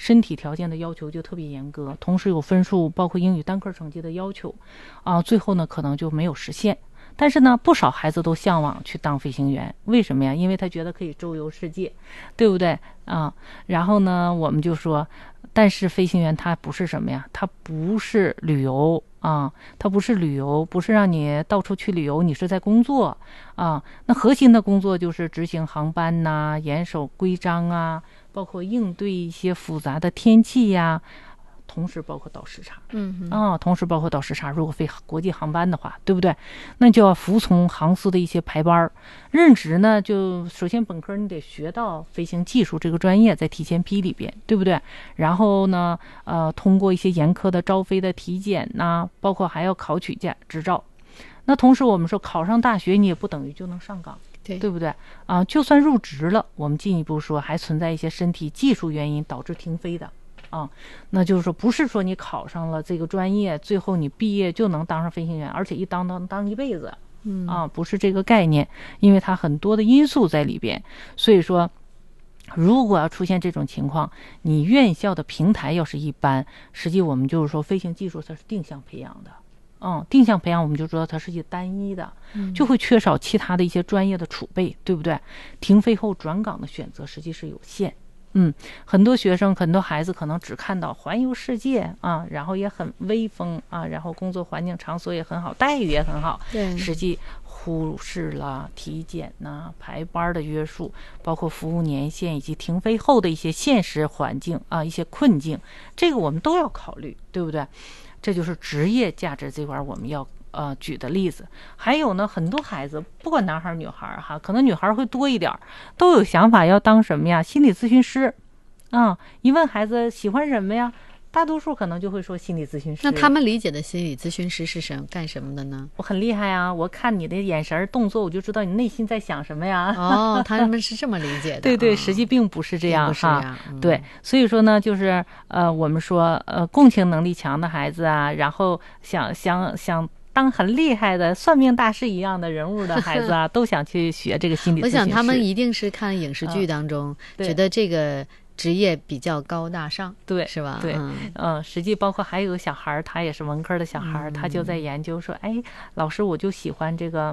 身体条件的要求就特别严格，同时有分数，包括英语单科成绩的要求最后呢可能就没有实现。但是呢，不少孩子都向往去当飞行员，为什么呀？因为他觉得可以周游世界，对不对然后呢，我们就说，但是飞行员它不是什么呀？它不是旅游它不是旅游，不是让你到处去旅游，你是在工作那核心的工作就是执行航班呐，严守规章包括应对一些复杂的天气呀。同时包括倒时差，同时包括倒时差。如果飞国际航班的话，对不对？那就要服从航司的一些排班。任职呢，就首先本科你得学到飞行技术这个专业，在提前批里边，对不对？然后呢，通过一些严苛的招飞的体检包括还要考取执照。那同时我们说，考上大学你也不等于就能上岗。对不对就算入职了，我们进一步说还存在一些身体技术原因导致停飞的。那就是说，不是说你考上了这个专业，最后你毕业就能当上飞行员，而且一当一辈子，不是这个概念，因为它很多的因素在里边。所以说，如果要出现这种情况，你院校的平台要是一般，实际我们就是说，飞行技术它是定向培养的。定向培养我们就知道它是一个单一的，就会缺少其他的一些专业的储备，对不对？停飞后转岗的选择实际是有限。很多学生很多孩子可能只看到环游世界然后也很威风然后工作环境场所也很好，待遇也很好， 对， 实际忽视了体检排班的约束，包括服务年限以及停飞后的一些现实环境一些困境，这个我们都要考虑，对不对？这就是职业价值这块我们要举的例子。还有呢，很多孩子不管男孩女孩可能女孩会多一点，都有想法要当什么呀？心理咨询师一问孩子喜欢什么呀？大多数可能就会说心理咨询师。 那他们理解的心理咨询师是干什么的呢？ 我很厉害我看你的眼神动作，我就知道你内心在想什么呀。 他们是这么理解的。 对，实际并不是这样对， 所以说呢，就是我们说共情能力强的孩子然后想当很厉害的算命大师一样的人物的孩子都想去学这个心理咨询师。 我想他们一定是看影视剧当中觉得这个职业比较高大上， 对， 是吧？ 对，实际包括还有个小孩，他也是文科的小孩，他就在研究说，老师，我就喜欢这个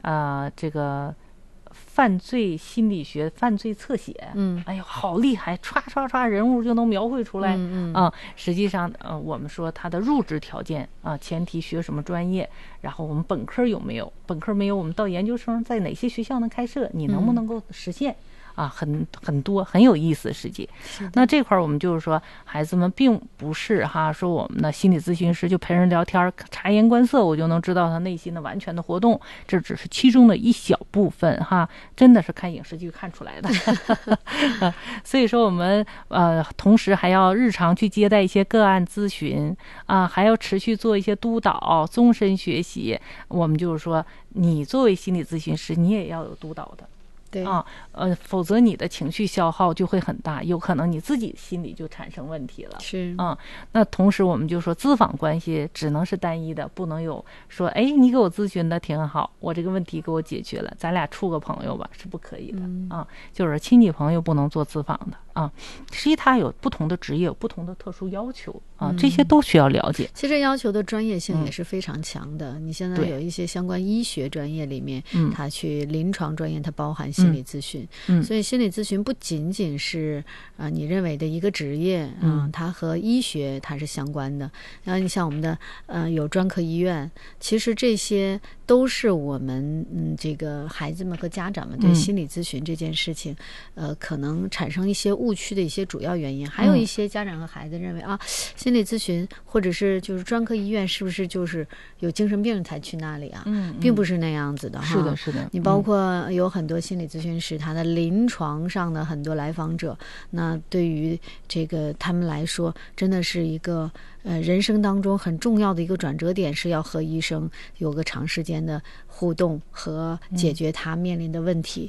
犯罪心理学、犯罪侧写，哎呦，好厉害，唰唰唰，人物就能描绘出来，实际上，我们说他的入职条件前提学什么专业，然后我们本科有没有，本科没有，我们到研究生在哪些学校能开设，你能不能够实现？很多很有意思，实际。那这块我们就是说，孩子们并不是说我们的心理咨询师就陪人聊天察言观色，我就能知道他内心的完全的活动，这只是其中的一小部分真的是看影视剧看出来的。所以说我们同时还要日常去接待一些个案咨询还要持续做一些督导，终身学习。我们就是说，你作为心理咨询师，你也要有督导的。 对否则你的情绪消耗就会很大，有可能你自己心里就产生问题了。 是那同时我们就说，咨访关系只能是单一的，不能有说你给我咨询的挺好，我这个问题给我解决了，咱俩处个朋友吧，是不可以的就是亲戚朋友不能做咨访的实际他有不同的职业，有不同的特殊要求这些都需要了解。 其实要求的专业性也是非常强的。你现在有一些相关医学专业里面，它去临床专业，它包含心理咨询，所以心理咨询不仅仅是你认为的一个职业它和医学它是相关的。然后你像我们的有专科医院，其实这些都是我们这个孩子们和家长们对心理咨询这件事情可能产生一些误区的一些主要原因。还有一些家长和孩子认为心理咨询或者是就是专科医院是不是就是有精神病才去那里并不是那样子的是的是的。 你包括有很多心理咨询师，他的临床上的很多来访者，那对于这个他们来说真的是一个人生当中很重要的一个转折点，是要和医生有个长时间的互动和解决他面临的问题。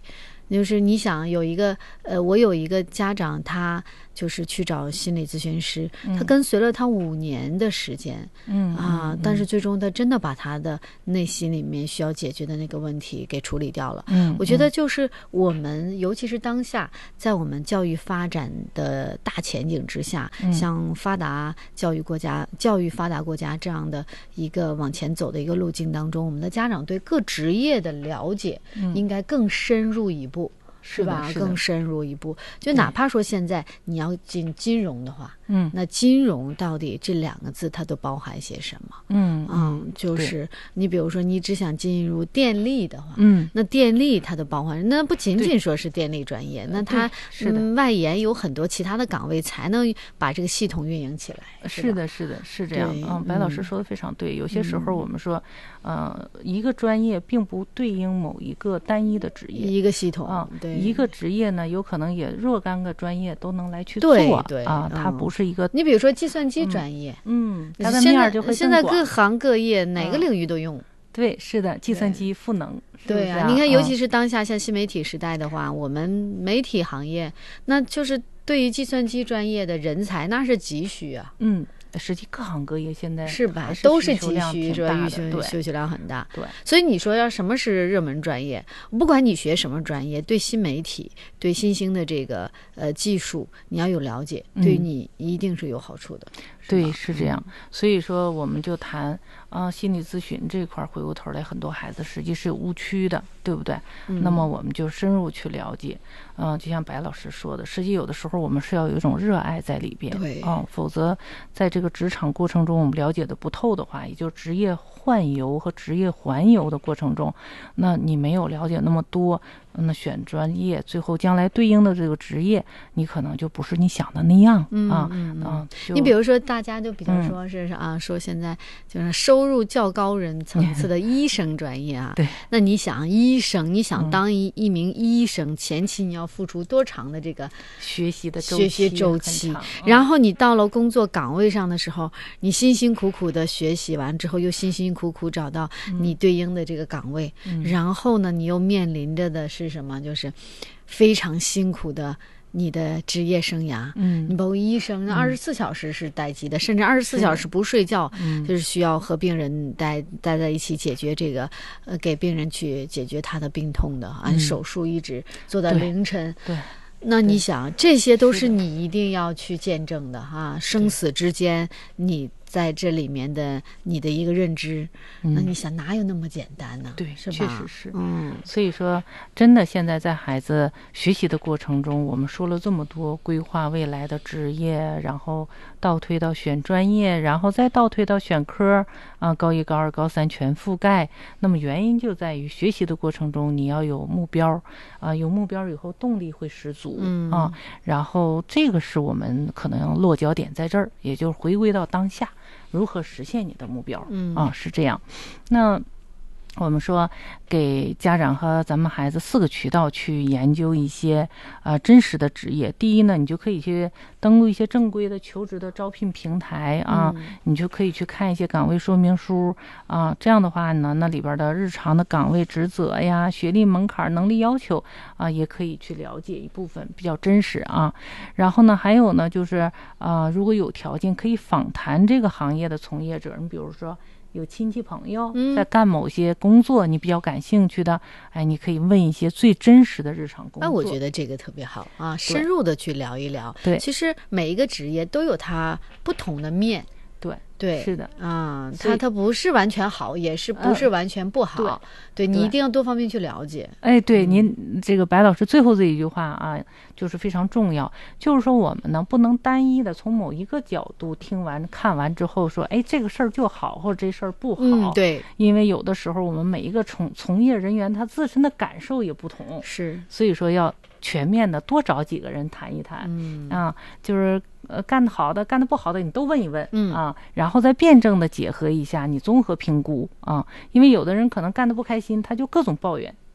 就是你想有一个我有一个家长，他就是去找心理咨询师，他跟随了他5年的时间，但是最终他真的把他的内心里面需要解决的那个问题给处理掉了。我觉得就是我们尤其是当下在我们教育发展的大前景之下，像发达教育发达国家这样的一个往前走的一个路径当中，我们的家长对各职业的了解应该更深入一步，是吧？更深入一步，就哪怕说现在你要进金融的话，那金融到底这2个字它都包含些什么？就是你比如说你只想进入电力的话，那电力它的包含，那不仅仅说是电力专业，那它外延有很多其他的岗位才能把这个系统运营起来。 是的，是这样。白老师说的非常对。有些时候我们说，一个专业并不对应某一个单一的职业， 一个系统对。 一个职业呢，有可能也若干个专业都能来去做。 对它不是一个。 你比如说计算机专业， 它的面儿就会更广。 现在各行各业哪个领域都用。 对，是的，计算机赋能。 对啊，你看，尤其是当下像新媒体时代的话，我们媒体行业，那就是对于计算机专业的人才，那是急需啊。 实际各行各业现在是吧，都是急需， 是吧？ 需求量很大。 对， 所以你说要什么是热门专业？不管你学什么专业，对新媒体、对新兴的这个技术，你要有了解，对于你一定是有好处的。 对，是这样。所以说，我们就谈心理咨询这块，回过头来，很多孩子实际是有误区的，对不对？那么我们就深入去了解。就像白老师说的，实际有的时候我们是要有一种热爱在里边， 对， 否则在这个职场过程中，我们了解的不透的话，也就是职业换游和职业环游的过程中，那你没有了解那么多，那选专业，最后将来对应的这个职业，你可能就不是你想的那样你比如说，大家就比较说是说现在就是收入较高人层次的医生专业啊， 对， 那你想医生，你想当一名医生，前期你要付出多长的这个学习周期，然后你到了工作岗位上的时候，你辛辛苦苦的学习完之后，又辛辛苦苦找到你对应的这个岗位，然后呢，你又面临着的是什么？就是非常辛苦的你的职业生涯。你包括医生24小时是待机的，甚至24小时不睡觉，就是需要和病人待在一起解决这个给病人去解决他的病痛的，按手术一直做到凌晨。 对。 那你想，这些都是你一定要去见证的生死之间，你在这里面的你的一个认知，那你想哪有那么简单呢？ 对， 是吧？ 确实是。所以说，真的现在在孩子学习的过程中，我们说了这么多规划未来的职业，然后倒推到选专业，然后再倒推到选科高1、高2、高3全覆盖。那么原因就在于学习的过程中，你要有目标有目标以后动力会十足然后这个是我们可能落脚点在这儿，也就是回归到当下。如何实现你的目标是这样。那我们说给家长和咱们孩子4个渠道去研究一些真实的职业。第一呢，你就可以去登录一些正规的求职的招聘平台你就可以去看一些岗位说明书这样的话呢，那里边的日常的岗位职责呀、学历门槛、能力要求也可以去了解一部分，比较真实然后呢，还有呢，就是如果有条件可以访谈这个行业的从业者，你比如说有亲戚朋友在干某些工作你比较感兴趣的，你可以问一些最真实的日常工作。 我觉得这个特别好深入的去聊一聊。 对， 其实每一个职业都有它不同的面。对， 是的它不是完全好，也是不是完全不好。对，你一定要多方面去了解。 对，您这个白老师最后这一句话就是非常重要，就是说我们呢不能单一的从某一个角度听完看完之后说这个事儿就好，或者这事儿不好。 对， 因为有的时候我们每一个从业人员他自身的感受也不同， 是， 所以说要全面的多找几个人谈一谈就是干得好的干得不好的你都问一问然后再辩证的结合一下，你综合评估因为有的人可能干得不开心，他就各种抱怨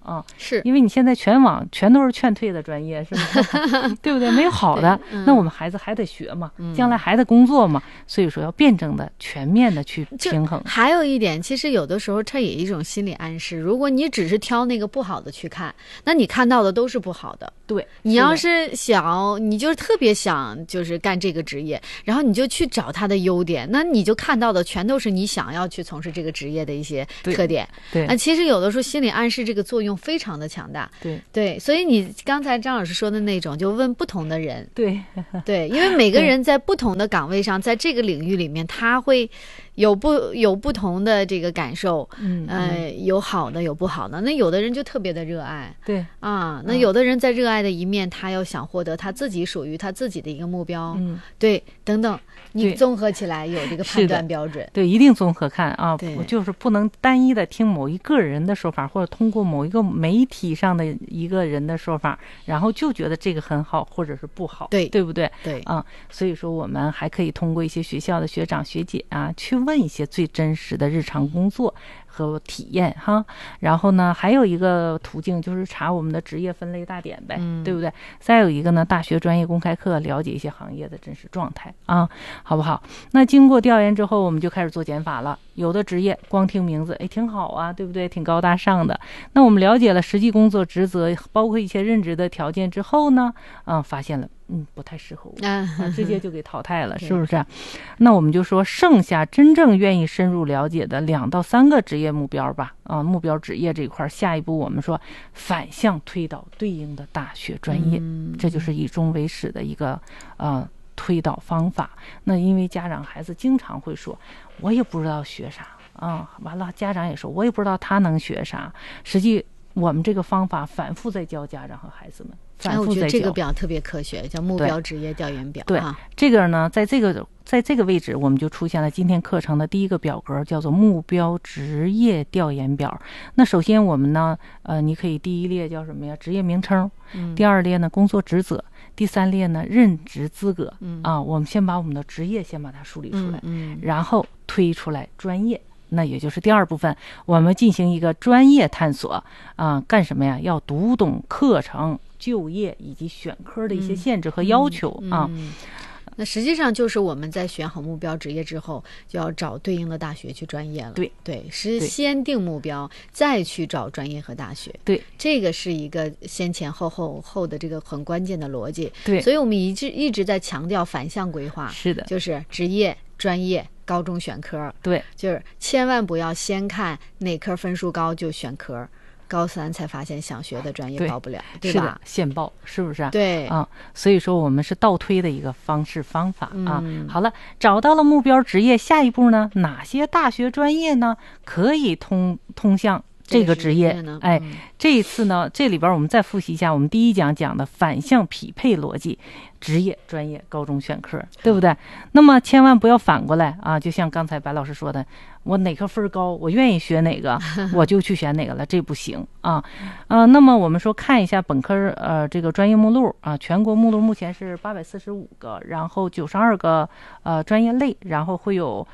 啊， 是因为你现在全网全都是劝退的专业，是不是？对不对？没有好的，那我们孩子还得学嘛，将来还得工作嘛，所以说要辩证的、全面的去平衡。 还有一点，其实有的时候这也一种心理暗示，如果你只是挑那个不好的去看，那你看到的都是不好的。 对， 你要是想，你就特别想就是干这个职业，然后你就去找它的优点，那你就看到的全都是你想要去从事这个职业的一些特点。 对， 其实有的时候心理暗示这个作用非常的强大。 对， 所以你刚才张老师说的那种，就问不同的人。 对， 因为每个人在不同的岗位上，在这个领域里面，他会有不同的这个感受。有好的，有不好的。那有的人就特别的热爱。 对啊，那有的人在热爱的一面，他要想获得他自己属于他自己的一个目标。对，等等，你综合起来有这个判断标准。 对，一定综合看啊，就是不能单一的听某一个人的说法，或者通过某一个媒体上的一个人的说法，然后就觉得这个很好，或者是不好，对不对？ 对啊，所以说我们还可以通过一些学校的学长学姐啊，去问一些最真实的日常工作和体验哈。然后呢，还有一个途径就是查我们的职业分类大典呗，对不对？再有一个呢，大学专业公开课，了解一些行业的真实状态啊，好不好？那经过调研之后，我们就开始做减法了。有的职业光听名字，哎，挺好啊，对不对？挺高大上的。那我们了解了实际工作职责，包括一些任职的条件之后呢，发现了不太适合我，直接就给淘汰了，是不是？那我们就说剩下真正愿意深入了解的2到3个职业目标吧。目标职业这一块，下一步我们说反向推导对应的大学专业，这就是以终为始的一个推导方法。那因为家长孩子经常会说，我也不知道学啥完了家长也说我也不知道他能学啥。实际我们这个方法反复在教家长和孩子们，反复在教。 我觉得这个表特别科学，叫目标职业调研表。 对，这个呢，在这个位置，我们就出现了今天课程的第一个表格，叫做目标职业调研表。那首先我们呢，你可以第一列叫什么呀？职业名称。第二列呢，工作职责。第3列呢，任职资格。我们先把我们的职业先把它梳理出来，然后推出来专业。那也就是第2部分，我们进行一个专业探索干什么呀？要读懂课程、就业以及选科的一些限制和要求那实际上就是我们在选好目标职业之后，就要找对应的大学去专业了。对，是先定目标，再去找专业和大学。对，这个是一个先前后的这个很关键的逻辑。对，所以我们一直在强调反向规划。是的，就是职业、专业、高中选科。对，就是千万不要先看哪科分数高就选科。高3才发现想学的专业报不了，对吧？是的，现报是不是？对所以说我们是倒推的一个方法好了，找到了目标职业，下一步呢，哪些大学专业呢可以通向这个职业？这一次呢，这里边我们再复习一下我们第一讲讲的反向匹配逻辑，职业、专业、高中选科，对不对？那么千万不要反过来就像刚才白老师说的，我哪科分高，我愿意学哪个，我就去选哪个了，这不行那么我们说看一下本科这个专业目录全国目录目前是845个，然后92个专业类，然后会有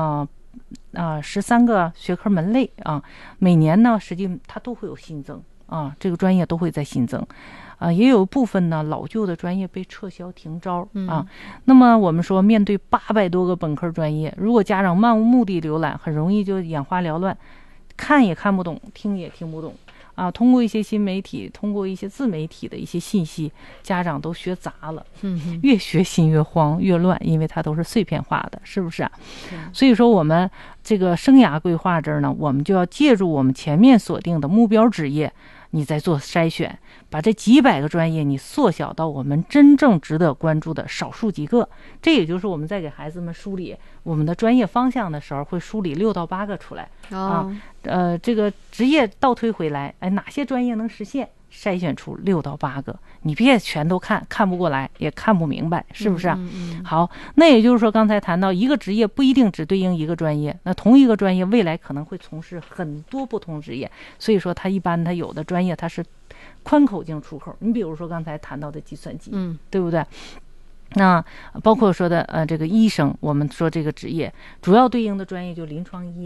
13个学科门类每年呢实际它都会有新增这个专业都会在新增也有部分呢老旧的专业被撤销停招那么我们说面对800多个本科专业，如果家长漫无目的浏览，很容易就眼花缭乱，看也看不懂，听也听不懂通过一些新媒体，通过一些自媒体的一些信息，家长都学杂了越学心越慌越乱，因为它都是碎片化的，是不是所以说我们这个生涯规划这儿呢，我们就要借助我们前面锁定的目标职业，你再做筛选，把这几百个专业你缩小到我们真正值得关注的少数几个。这也就是我们在给孩子们梳理我们的专业方向的时候，会梳理6到8个出来这个职业倒推回来，哪些专业能实现，筛选出6到8个，你别全都看不过来，也看不明白，是不是好，那也就是说刚才谈到一个职业不一定只对应一个专业，那同一个专业未来可能会从事很多不同职业，所以说它有的专业它是宽口径出口，你比如说刚才谈到的计算机对不对？那包括说的这个医生，我们说这个职业主要对应的专业就临床医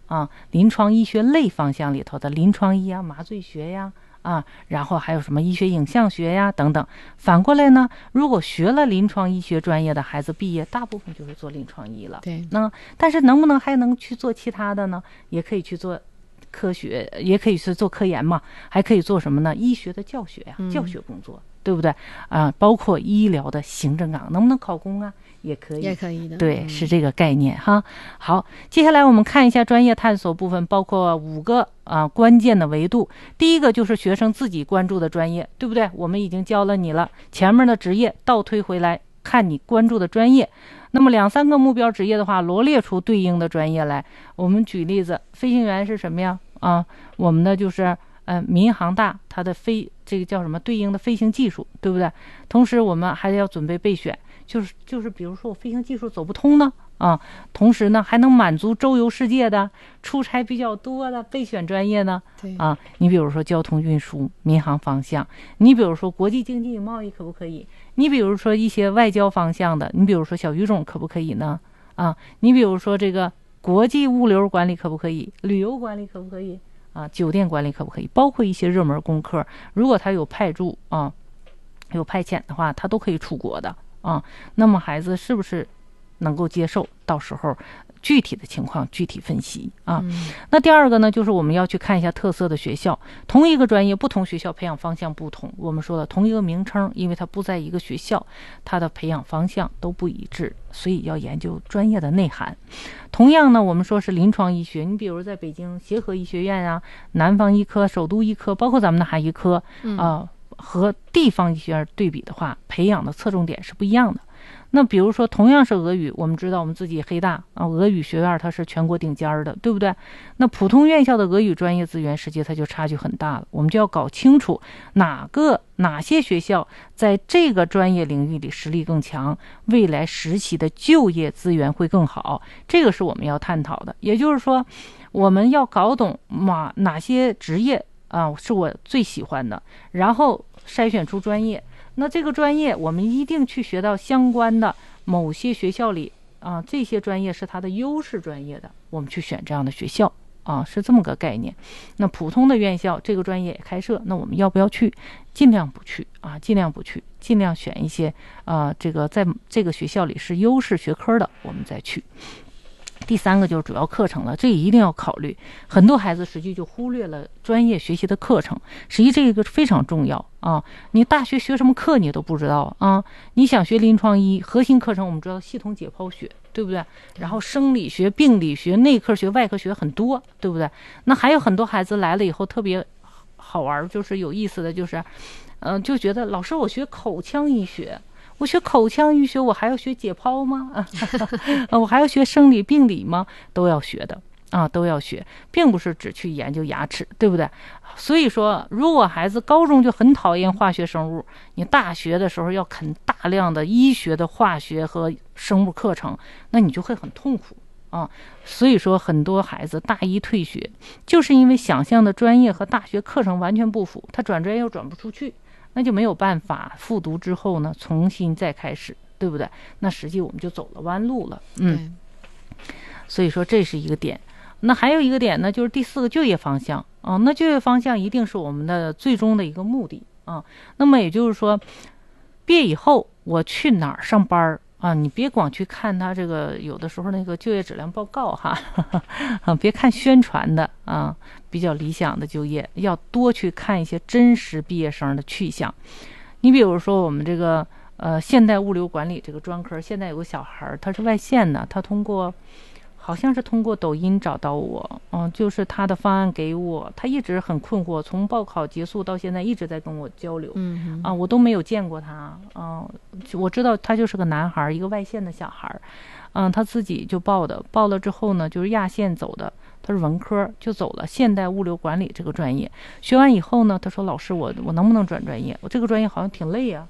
临床医学类方向里头的临床医啊、麻醉学呀然后还有什么医学影像学呀等等。反过来呢，如果学了临床医学专业的孩子毕业，大部分就是做临床医了。 对， 但是能不能还能去做其他的呢？也可以去做科学，也可以去做科研嘛，还可以做什么呢？医学的教学呀，教学工作，对不对包括医疗的行政岗，能不能考公啊？也可以， 也可以的。 对，是这个概念哈。好，接下来我们看一下专业探索部分，包括5个关键的维度。第一个就是学生自己关注的专业，对不对？我们已经教了你了，前面的职业倒推回来看你关注的专业。那么2、3个目标职业的话，罗列出对应的专业来。我们举例子，飞行员是什么呀？我们的就是民航大，它的这个叫什么对应的飞行技术，对不对？同时我们还要准备备选，就是比如说我飞行技术走不通呢同时呢还能满足周游世界的、出差比较多的备选专业呢你比如说交通运输、民航方向，你比如说国际经济与贸易可不可以？你比如说一些外交方向的，你比如说小语种可不可以呢？你比如说这个国际物流管理可不可以？旅游管理可不可以？酒店管理可不可以？包括一些热门功课，如果他有派驻有派遣的话，他都可以出国的那么孩子是不是能够接受？到时候具体的情况具体分析那第二个呢，就是我们要去看一下特色的学校。同一个专业，不同学校培养方向不同。我们说了，同一个名称，因为它不在一个学校，它的培养方向都不一致，所以要研究专业的内涵。同样呢，我们说是临床医学，你比如在北京协和医学院南方医科、首都医科，包括咱们的海医科和地方医学院对比的话，培养的侧重点是不一样的。那比如说同样是俄语，我们知道我们自己黑大俄语学院它是全国顶尖的，对不对？那普通院校的俄语专业资源实际它就差距很大了。我们就要搞清楚哪些学校在这个专业领域里实力更强，未来实习的就业资源会更好，这个是我们要探讨的。也就是说，我们要搞懂哪些职业是我最喜欢的，然后筛选出专业。那这个专业我们一定去学到相关的某些学校里这些专业是它的优势专业的，我们去选这样的学校是这么个概念。那普通的院校这个专业也开设，那我们要不要去？尽量不去尽量不去，尽量选一些这个在这个学校里是优势学科的，我们再去。第3个就是主要课程了，这一定要考虑。很多孩子实际就忽略了专业学习的课程，实际这个非常重要你大学学什么课你都不知道你想学临床医，核心课程我们知道系统解剖学，对不对？然后生理学、病理学、内科学、外科学很多，对不对？那还有很多孩子来了以后特别好玩，就是有意思的就是就觉得老师我学口腔医学，我学口腔医学，我还要学解剖吗？我还要学生理病理吗？都要学的都要学，并不是只去研究牙齿，对不对？所以说，如果孩子高中就很讨厌化学生物，你大学的时候要啃大量的医学的化学和生物课程，那你就会很痛苦所以说，很多孩子大一退学，就是因为想象的专业和大学课程完全不符，他转专业又转不出去。那就没有办法复读之后呢，重新再开始，对不对？那实际我们就走了弯路了。所以说这是一个点。那还有一个点呢，就是第4个就业方向那就业方向一定是我们的最终的一个目的那么也就是说，毕业以后我去哪儿上班你别光去看他这个有的时候那个就业质量报告别看宣传的比较理想的就业，要多去看一些真实毕业生的去向。你比如说我们这个现代物流管理这个专科，现在有个小孩他是外县的，他好像是通过抖音找到我就是他的方案给我，他一直很困惑，从报考结束到现在一直在跟我交流我都没有见过他我知道他就是个男孩，一个外县的小孩他自己就报了之后呢，就是亚县走的，他是文科就走了现代物流管理这个专业。学完以后呢，他说老师我能不能转专业？我这个专业好像挺累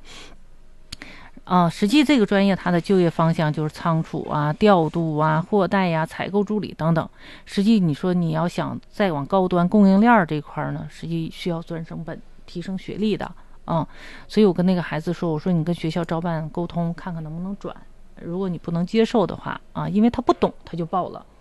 实际这个专业它的就业方向就是仓储调度货代采购助理等等。实际你说你要想再往高端供应链这块呢，实际需要专升本提升学历的所以我跟那个孩子说，我说你跟学校招办沟通看看能不能转，如果你不能接受的话因为他不懂他就报了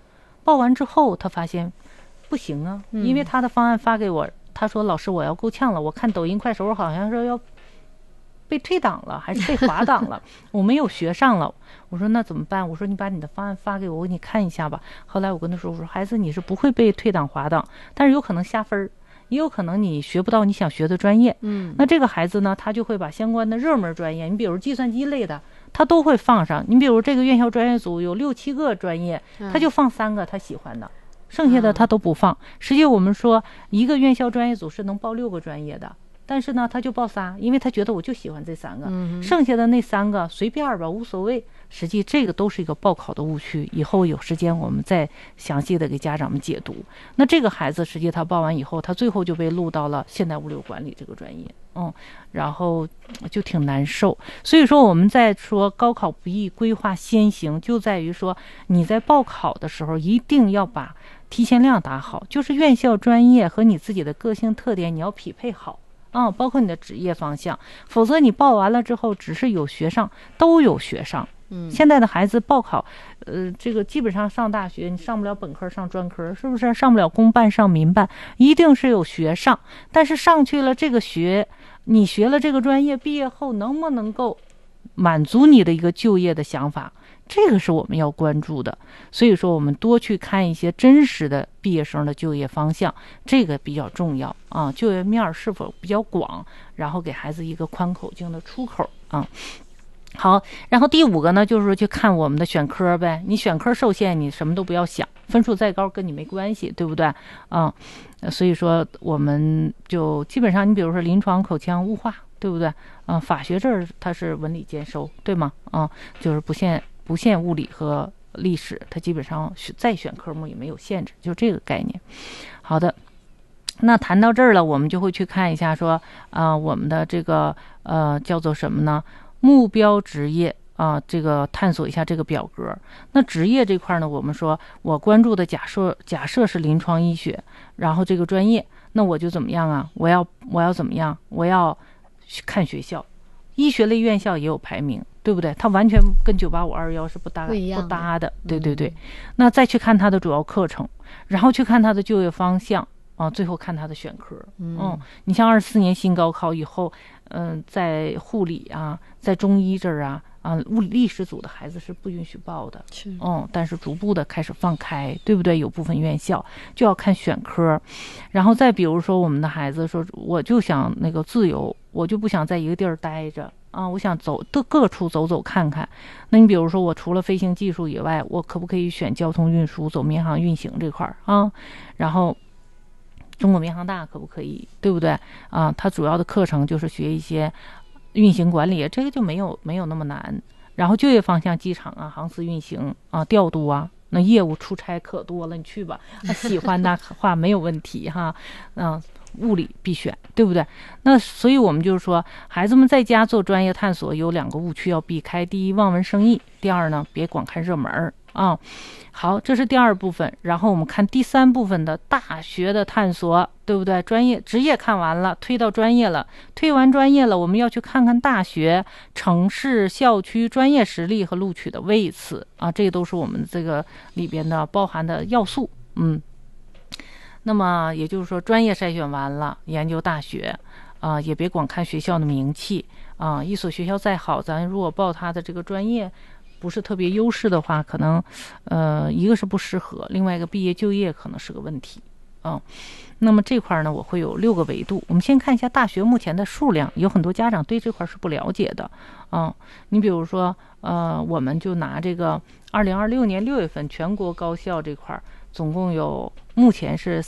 报完之后他发现不行啊，因为他的方案发给我，他说老师我要够呛了，我看抖音快手好像说要被退档了还是被划档了我没有学上了。我说那怎么办？我说你把你的方案发给我，我给你看一下吧。后来我跟他说，我说孩子你是不会被退档划档，但是有可能下分，也有可能你学不到你想学的专业。那这个孩子呢，他就会把相关的热门专业，你比如计算机类的他都会放上。你比如这个院校专业组有6、7个专业，他就放3个他喜欢的，剩下的他都不放。实际我们说一个院校专业组是能报6个专业的，但是呢他就报仨，因为他觉得我就喜欢这3个，剩下的那3个随便吧，无所谓。实际这个都是一个报考的误区，以后有时间我们再详细的给家长们解读。那这个孩子实际他报完以后，他最后就被录到了现代物流管理这个专业，然后就挺难受。所以说我们在说高考不易，规划先行，就在于说你在报考的时候一定要把提前量打好，就是院校专业和你自己的个性特点你要匹配好包括你的职业方向，否则你报完了之后只是有学上都有学上。现在的孩子报考这个基本上上大学你上不了本科上专科，是不是上不了公办上民办，一定是有学上，但是上去了这个学，你学了这个专业，毕业后能不能够满足你的一个就业的想法，这个是我们要关注的。所以说我们多去看一些真实的毕业生的就业方向，这个比较重要就业面是否比较广，然后给孩子一个宽口径的出口好，然后第5个呢，就是说去看我们的选科呗。你选科受限，你什么都不要想，分数再高跟你没关系，对不对所以说我们就基本上，你比如说临床、口腔、物化，对不对法学这儿它是文理兼收，对吗就是不限物理和历史，它基本上再选科目也没有限制，就这个概念。好的，那谈到这儿了，我们就会去看一下说我们的这个叫做什么呢？目标职业这个探索一下这个表格。那职业这块呢，我们说我关注的假设是临床医学，然后这个专业，那我就怎么样啊？我要怎么样？我要看学校，医学类院校也有排名，对不对？它完全跟98521是不搭的，对对对。那再去看它的主要课程，然后去看它的就业方向最后看它的选科。你像24年新高考以后，在护理在中医这儿物理历史组的孩子是不允许报的，但是逐步的开始放开，对不对？有部分院校就要看选科。然后再比如说我们的孩子说，我就想那个自由，我就不想在一个地儿待着我想走各处走走看看。那你比如说我除了飞行技术以外，我可不可以选交通运输，走民航运行这块然后中国民航大可不可以，对不对它主要的课程就是学一些运行管理，这个就没有那么难。然后就业方向，机场航司运行调度那业务出差可多了，你去吧喜欢的话没有问题物理必选，对不对？那所以我们就是说，孩子们在家做专业探索有2个误区要避开：第一，望文生义；第二呢，别光看热门好，这是第2部分。然后我们看第3部分的大学的探索，对不对？专业职业看完了，推到专业了，推完专业了，我们要去看看大学、城市、校区专业实力和录取的位次这个都是我们这个里边的包含的要素。那么也就是说，专业筛选完了，研究大学也别光看学校的名气一所学校再好，咱如果报它的这个专业不是特别优势的话，可能一个是不适合，另外一个毕业就业可能是个问题那么这块呢，我会有6个维度。我们先看一下大学目前的数量，有很多家长对这块是不了解的你比如说我们就拿这个2026年6月份全国高校这块总共有目前是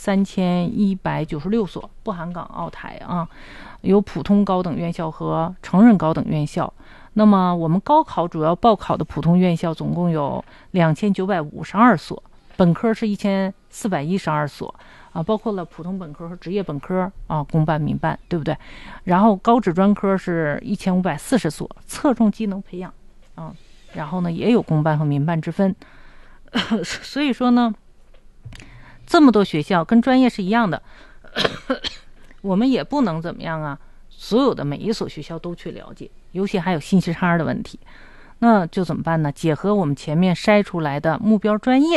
3196所，不含港澳台有普通高等院校和成人高等院校。那么我们高考主要报考的普通院校总共有2952所，本科是1412所包括了普通本科和职业本科公办民办，对不对？然后高职专科是1540所，侧重技能培养然后呢也有公办和民办之分所以说呢，这么多学校跟专业是一样的我们也不能怎么样所有的每一所学校都去了解，尤其还有信息差的问题。那就怎么办呢？结合我们前面筛出来的目标专业，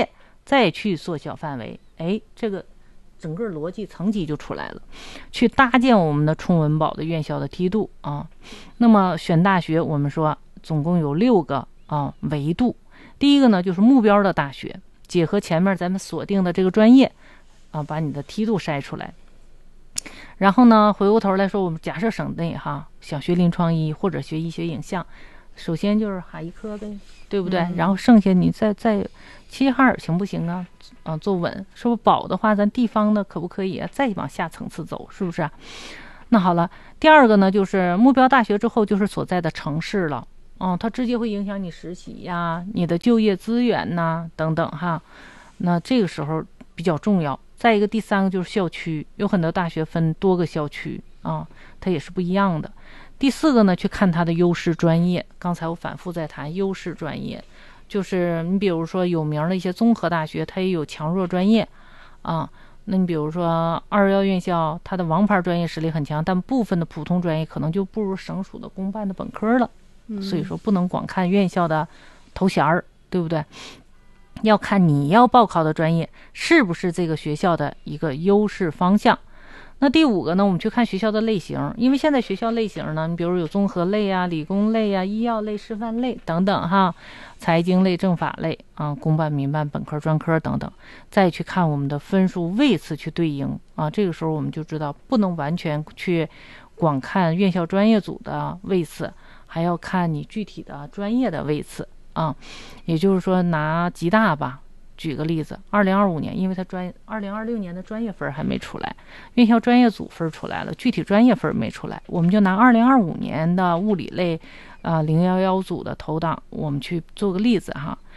再去缩小范围，这个整个逻辑层级就出来了，去搭建我们的冲文保的院校的梯度啊。那么选大学，我们说总共有6个维度。第一个呢，就是目标的大学，结合前面咱们锁定的这个专业把你的梯度筛出来。然后呢，回过头来说，我们假设省内想学临床医或者学医学影像，首先就是哈医科呗，对不对？然后剩下你再齐齐哈尔行不行啊？做稳，是不是？保的话，咱地方的可不可以再往下层次走？是不是？那好了，第二个呢，就是目标大学之后就是所在的城市了。它直接会影响你实习呀、你的就业资源呐等等那这个时候比较重要。再一个，第三个就是校区，有很多大学分多个校区它也是不一样的。第四个呢，去看它的优势专业。刚才我反复在谈优势专业，就是你比如说有名的一些综合大学，它也有强弱专业那你比如说221院校，它的王牌专业实力很强，但部分的普通专业可能就不如省属的公办的本科了。所以说不能光看院校的头衔儿，对不对？要看你要报考的专业是不是这个学校的一个优势方向。那第5个呢，我们去看学校的类型，因为现在学校类型呢，你比如有综合类啊、理工类啊、医药类、师范类等等财经类、政法类公办、民办、本科、专科等等。再去看我们的分数位次去对应这个时候我们就知道不能完全去光看院校专业组的位次，还要看你具体的专业的位次也就是说拿吉大吧，举个例子，2025年，因为它2026年的专业分还没出来，院校专业组分出来了，具体专业分没出来，我们就拿2025年的物理类011组的投档，我们去做个例子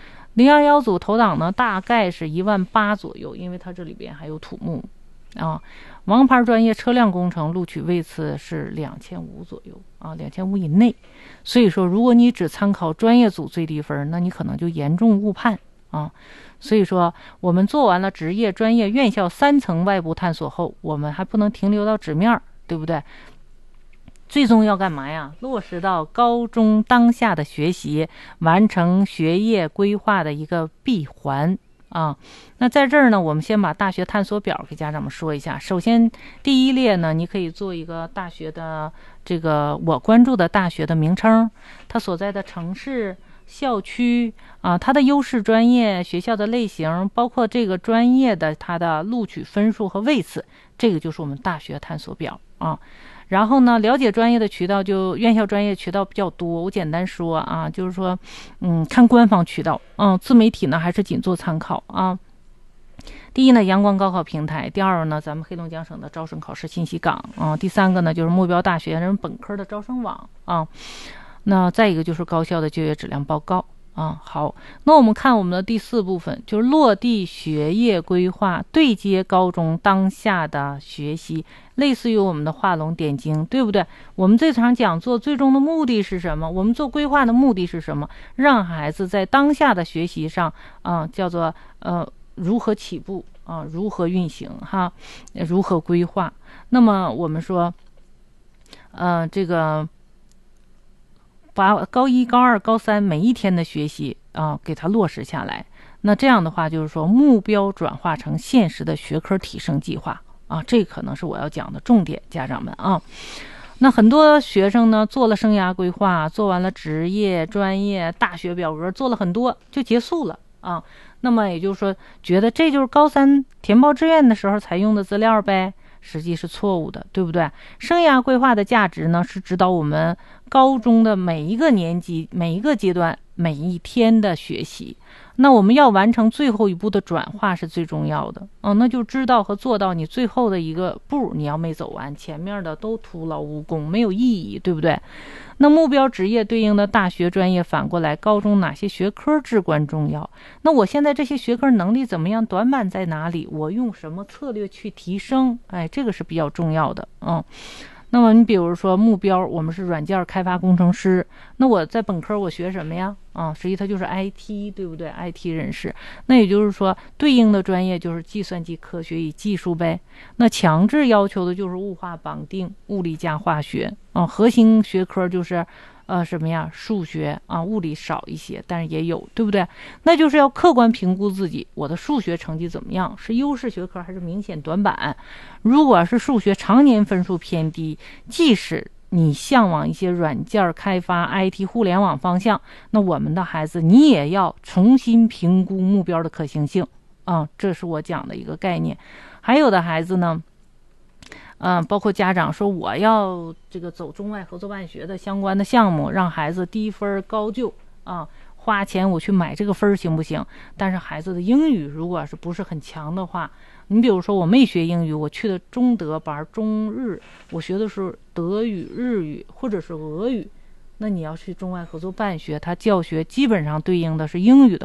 011组投档呢，大概是18000左右，因为它这里边还有土木王牌专业车辆工程录取位次是2500左右2500以内。所以说如果你只参考专业组最低分，那你可能就严重误判所以说我们做完了职业、专业、院校3层外部探索后，我们还不能停留到纸面，对不对？最终要干嘛呀？落实到高中当下的学习，完成学业规划的一个闭环那在这儿呢，我们先把大学探索表给家长们说一下。首先第一列呢，你可以做一个大学的这个我关注的大学的名称，它所在的城市、校区它的优势专业、学校的类型，包括这个专业的它的录取分数和位次，这个就是我们大学探索表然后呢，了解专业的渠道就院校专业渠道比较多，我简单说就是说看官方渠道自媒体呢还是仅做参考第一呢，阳光高考平台；第二呢，咱们黑龙江省的招生考试信息港第三个呢，就是目标大学人本科的招生网那再一个就是高校的就业质量报告好，那我们看我们的第4部分，就是落地学业规划，对接高中当下的学习，类似于我们的画龙点睛，对不对？我们这场讲座最终的目的是什么？我们做规划的目的是什么？让孩子在当下的学习上叫做如何起步如何运行如何规划。那么我们说这个把高1、高2、高3每一天的学习给它落实下来，那这样的话就是说目标转化成现实的学科提升计划这可能是我要讲的重点，家长们那很多学生呢做了生涯规划，做完了职业、专业、大学表格，做了很多就结束了那么也就是说觉得这就是高3填报志愿的时候才用的资料呗，实际是错误的，对不对？生涯规划的价值呢，是指导我们高中的每一个年级、每一个阶段、每一天的学习。那我们要完成最后一步的转化是最重要的那就知道和做到你最后的一个步你要没走完，前面的都徒劳无功，没有意义，对不对？那目标职业对应的大学专业，反过来高中哪些学科至关重要？那我现在这些学科能力怎么样？短板在哪里？我用什么策略去提升？这个是比较重要的那么你比如说目标，我们是软件开发工程师，那我在本科我学什么呀实际它就是 IT， 对不对？ IT 人士，那也就是说对应的专业就是计算机科学与技术呗。那强制要求的就是物化绑定、物理加化学核心学科就是什么呀，数学啊，物理少一些，但是也有，对不对？那就是要客观评估自己，我的数学成绩怎么样，是优势学科还是明显短板？如果是数学常年分数偏低，即使你向往一些软件开发、IT 互联网方向，那我们的孩子你也要重新评估目标的可行性啊，这是我讲的一个概念。还有的孩子呢，包括家长说我要这个走中外合作办学的相关的项目，让孩子低分高就啊，花钱我去买这个分行不行？但是孩子的英语如果是不是很强的话，你比如说我没学英语，我去的中德班、中日，我学的是德语、日语或者是俄语，那你要去中外合作办学，它教学基本上对应的是英语的